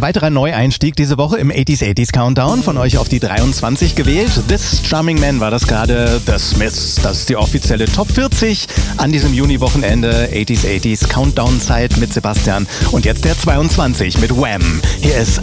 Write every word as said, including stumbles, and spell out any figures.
weiterer Neueinstieg diese Woche im achtziger achtziger Countdown. Von euch auf die dreiundzwanzig gewählt. This Charming Man war das gerade. The Smiths, das ist die offizielle Top vierzig an diesem Juni-Wochenende. achtziger achtziger Countdown-Zeit mit Sebastian. Und jetzt der zweiundzwanzig mit Wham! Hier ist